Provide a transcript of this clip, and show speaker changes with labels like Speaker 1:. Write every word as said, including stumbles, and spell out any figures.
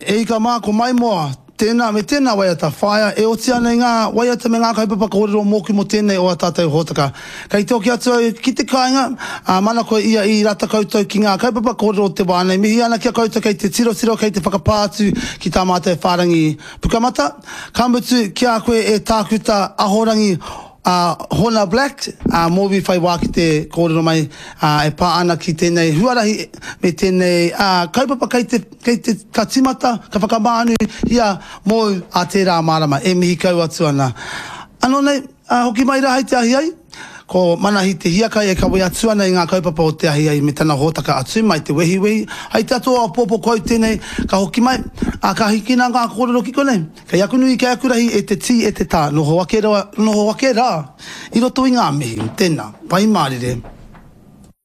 Speaker 1: e ka mā ko mai moa, tēnā me tēnā waiata whaia, e o tia nei ngā waiata me ngā kaipapa kōrero mōki mo tēnei o a tātou hōtaka. Kei te oki atu ki te kāinga, uh, mana koe ia i rata koutou ki ngā kaipapa kōrero te wānei. Mihi ana kia koutou kei te tiro tiro, kei te whakapātu ki tā mātou whārangi pukamata. Ka mutu kia koe e tākuta ahorangi Uh, Hona Black, uh, mōwi whai wā ki te kōrero mai, uh, e pā ana ki tēnei huarahi me tēnei uh, kaupapa kei te, kei te ka timata, ka whakamānu ia mō a tērā mārama, e mihi kau atu ana. Anō nei, uh, hoki mai rā hei te ahi ai, ko manahi te hiakai e ka wei atu ana i ngā kaupapa o te ahi ai me tana hōtaka atu mai te wehi wehi. Hei te atoa o pōpō kau tēnei, ka hoki mai, a ka hikina ngā kōrero ki konei. Kei akunui ke akurahi e te tī e te tā, noho wake rā, noho wake rā, i roto i ngā mihi, tēnā, pai mārire.